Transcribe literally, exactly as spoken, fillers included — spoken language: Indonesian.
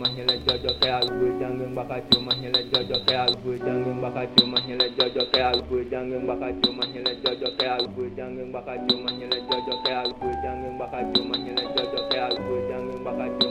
nyele jojo ke al bu jangeng baka cuma nyele jojo ke al bu jangeng baka cuma nyele jojo ke al bu jangeng baka cuma nyele jojo ke al bu jangeng baka cuma nyele jojo ke al bu jangeng baka cuma nyele jojo ke al bu jangeng baka